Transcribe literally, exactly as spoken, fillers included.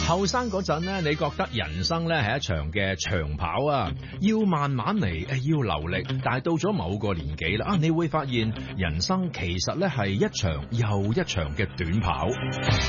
後生嗰陣咧，你覺得人生咧係一場嘅長跑啊，要慢慢嚟，誒要流力。但係到咗某個年紀啦，啊，你會發現人生其實咧係一場又一場嘅短跑。